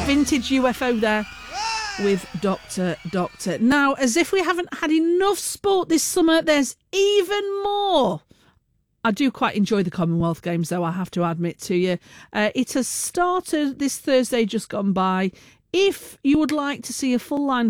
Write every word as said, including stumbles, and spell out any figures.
vintage U F O there with Doctor Doctor. Now, as if we haven't had enough sport this summer, there's even more. I do quite enjoy the Commonwealth Games, though, I have to admit to you. Uh, it has started this Thursday just gone by. If you would like to see a full line